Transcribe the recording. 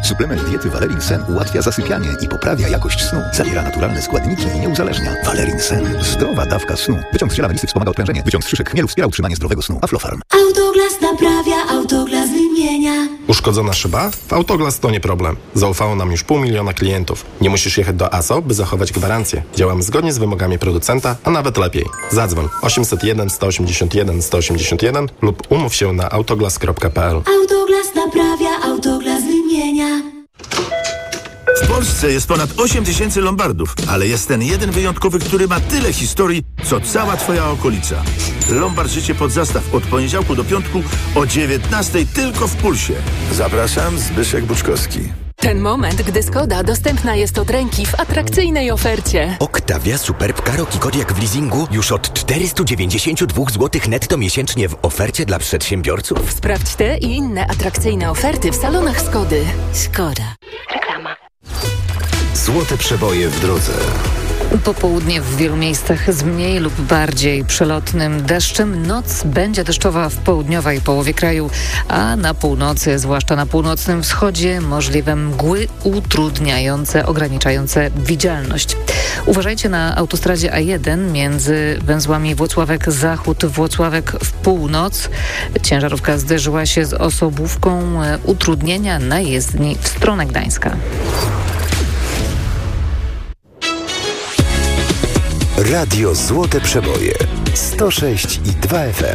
Suplement diety Valerin Sen ułatwia zasypianie i poprawia jakość snu. Zawiera naturalne składniki i nie uzależnia. Valerin Sen. Zdrowa dawka snu. Wyciąg z ziela melisy wspomaga odprężenie. Wyciąg z szyszek chmielu wspiera utrzymanie zdrowego snu. Aflofarm. Autoglas naprawia, Autoglas wymienia. Uszkodzona szyba? W Autoglas to nie problem. Zaufało nam już 500 000 klientów. Nie musisz jechać do ASO, by zachować gwarancję. Działamy zgodnie z wymogami producenta, a nawet lepiej. Zadzwoń 801 181 181 lub umów się na autoglas.pl. Autoglas naprawia, Autoglas wymienia. W Polsce jest ponad 8 000 lombardów, ale jest ten jeden wyjątkowy, który ma tyle historii, co cała twoja okolica. Lombard Życie pod zastaw od poniedziałku do piątku o 19:00 tylko w Pulsie. Zapraszam, Zbyszek Buczkowski. Ten moment, gdy Skoda dostępna jest od ręki w atrakcyjnej ofercie. Octavia Superb Karoq i Kodiaq w leasingu już od 492 zł netto miesięcznie w ofercie dla przedsiębiorców. Sprawdź te i inne atrakcyjne oferty w salonach Skody. Skoda. Reklama. Złote przeboje w drodze. Popołudnie w wielu miejscach z mniej lub bardziej przelotnym deszczem. Noc będzie deszczowa w południowej połowie kraju, a na północy, zwłaszcza na północnym wschodzie, możliwe mgły utrudniające, ograniczające widzialność. Uważajcie na autostradzie A1 między węzłami Włocławek-Zachód, Włocławek w północ. Ciężarówka zderzyła się z osobówką. Utrudnienia na jezdni w stronę Gdańska. Radio Złote Przeboje 106,2 FM.